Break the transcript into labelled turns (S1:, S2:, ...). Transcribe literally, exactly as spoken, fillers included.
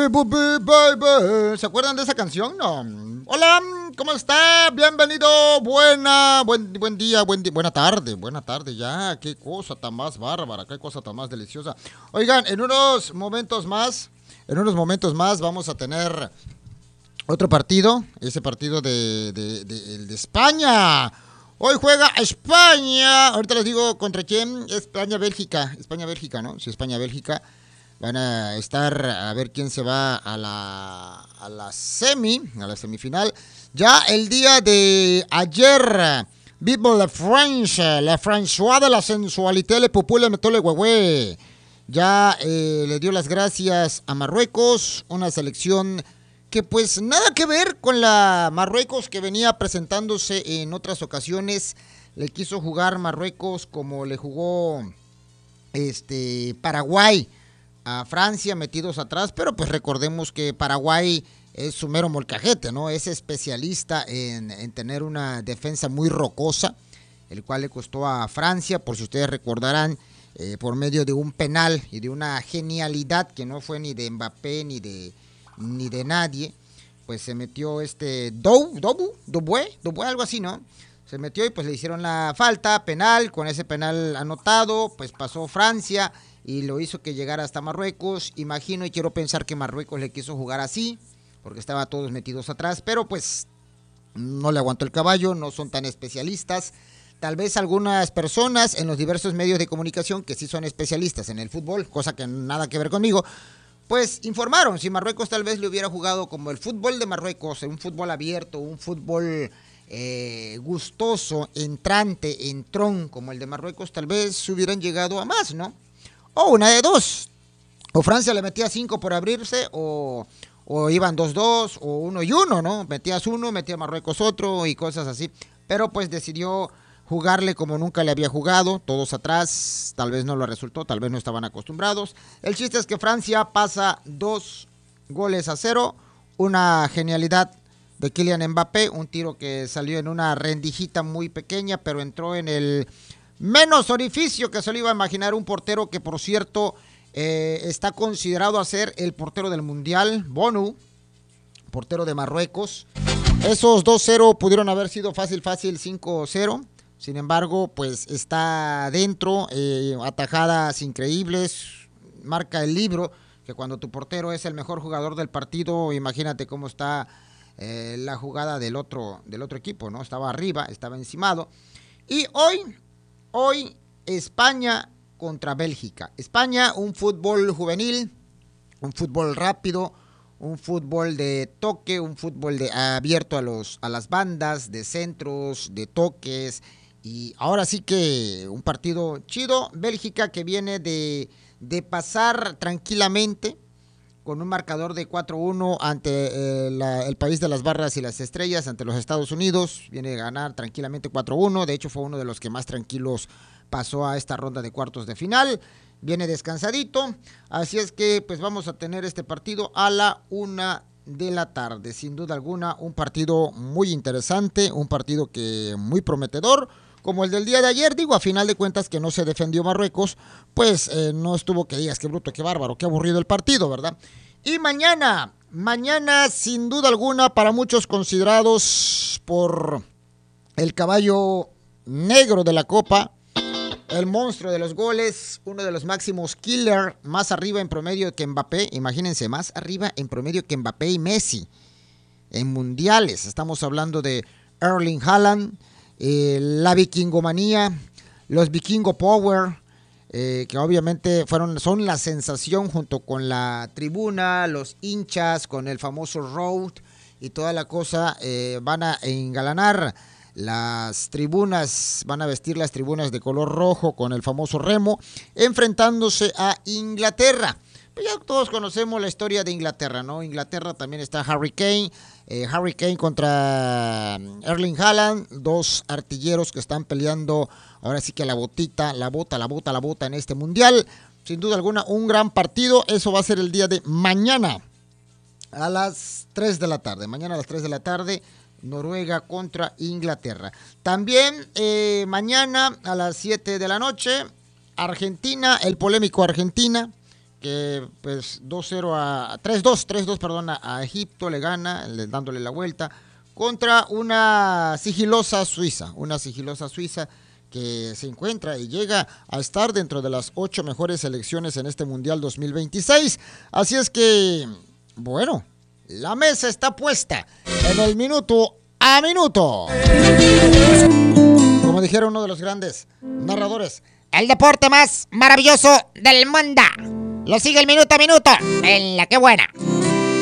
S1: Baby, baby. ¿Se acuerdan de esa canción? No. Hola, ¿cómo está? Bienvenido. Buena, buen, buen día, buen di- buena tarde, buena tarde ya. Qué cosa tan más bárbara, qué cosa tan más deliciosa. Oigan, en unos momentos más, en unos momentos más vamos a tener otro partido, ese partido de, de, de, el de España. Hoy juega España. Ahorita les digo contra quién. España-Bélgica. España-Bélgica, ¿no? Sí, España-Bélgica. Van a estar a ver quién se va a la, a la semi, a la semifinal. Ya el día de ayer, vivo la France, la François de la sensualité, le pupú, le metó le huehue. Ya eh, le dio las gracias a Marruecos, una selección que pues nada que ver con la Marruecos que venía presentándose en otras ocasiones. Le quiso jugar Marruecos como le jugó este Paraguay a Francia metidos atrás, pero pues recordemos que Paraguay es su mero molcajete, ¿no? Es especialista en, en tener una defensa muy rocosa, el cual le costó a Francia, por si ustedes recordarán, eh, por medio de un penal y de una genialidad que no fue ni de Mbappé ni de, ni de nadie, pues se metió este Dou, Dobu, Dobue, Dobue, algo así, ¿no? Se metió y pues le hicieron la falta, penal, con ese penal anotado, pues pasó Francia y lo hizo que llegara hasta Marruecos. Imagino y quiero pensar que Marruecos le quiso jugar así, porque estaba todos metidos atrás, pero pues no le aguantó el caballo, no son tan especialistas. Tal vez algunas personas en los diversos medios de comunicación que sí son especialistas en el fútbol, cosa que nada que ver conmigo, pues informaron si Marruecos tal vez le hubiera jugado como el fútbol de Marruecos, un fútbol abierto, un fútbol eh, gustoso, entrante, entrón, como el de Marruecos, tal vez hubieran llegado a más, ¿no? O una de dos. O Francia le metía cinco por abrirse, o, o iban dos dos, o uno y uno, ¿no? Metías uno, metía Marruecos otro y cosas así. Pero pues decidió jugarle como nunca le había jugado, todos atrás, tal vez no lo resultó, tal vez no estaban acostumbrados. El chiste es que Francia pasa dos goles a cero, una genialidad de Kylian Mbappé, un tiro que salió en una rendijita muy pequeña, pero entró en el menos orificio que se lo iba a imaginar un portero que, por cierto, eh, está considerado a ser el portero del Mundial, Bonu, portero de Marruecos. Esos dos cero pudieron haber sido fácil, fácil cinco cero. Sin embargo, pues está dentro, eh, atajadas increíbles, marca el libro, que cuando tu portero es el mejor jugador del partido, imagínate cómo está eh, la jugada del otro, del otro equipo, ¿no? Estaba arriba, estaba encimado. Y hoy, hoy, España contra Bélgica. España, un fútbol juvenil, un fútbol rápido, un fútbol de toque, un fútbol de, abierto a, los, a las bandas, de centros, de toques. Y ahora sí que un partido chido. Bélgica que viene de, de pasar tranquilamente con un marcador de cuatro uno ante eh, la, el país de las barras y las estrellas, ante los Estados Unidos. Viene a ganar tranquilamente cuatro uno. De hecho, fue uno de los que más tranquilos pasó a esta ronda de cuartos de final. Viene descansadito. Así es que pues vamos a tener este partido a la una de la tarde. Sin duda alguna, un partido muy interesante, un partido que muy prometedor, como el del día de ayer. Digo, a final de cuentas que no se defendió Marruecos, pues eh, no estuvo que digas, qué bruto, qué bárbaro, qué aburrido el partido, ¿verdad? Y mañana, mañana sin duda alguna, para muchos considerados por el caballo negro de la Copa, el monstruo de los goles, uno de los máximos killer, más arriba en promedio que Mbappé, imagínense, más arriba en promedio que Mbappé y Messi en mundiales. Estamos hablando de Erling Haaland, eh, la vikingomanía, los vikingo power, eh, que obviamente fueron, son la sensación junto con la tribuna, los hinchas, con el famoso road y toda la cosa, eh, van a engalanar las tribunas, van a vestir las tribunas de color rojo con el famoso remo, enfrentándose a Inglaterra. Pues ya todos conocemos la historia de Inglaterra, ¿no? Inglaterra también está Harry Kane, eh, Harry Kane contra Erling Haaland, dos artilleros que están peleando ahora sí que la botita, la bota, la bota, la bota en este mundial. Sin duda alguna, un gran partido. Eso va a ser el día de mañana a las tres de la tarde. Mañana a las tres de la tarde, Noruega contra Inglaterra. También eh, mañana a las siete de la noche, Argentina, el polémico Argentina que pues dos cero a tres dos, tres dos, perdón, a, a Egipto, le gana, le, dándole la vuelta, contra una sigilosa Suiza, una sigilosa Suiza que se encuentra y llega a estar dentro de las ocho mejores selecciones en este Mundial dos mil veintiséis. Así es que, bueno, la mesa está puesta en el minuto a minuto. Como dijera uno de los grandes narradores, el deporte más maravilloso del mundo lo sigue el minuto a minuto en La Que Buena.